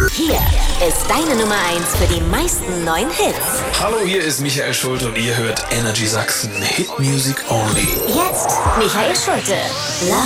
Hier ist deine Nummer 1 für die meisten neuen Hits. Hallo, hier ist Michael Schulte und ihr hört Energy Sachsen. Hit Music Only. Jetzt Michael Schulte. Love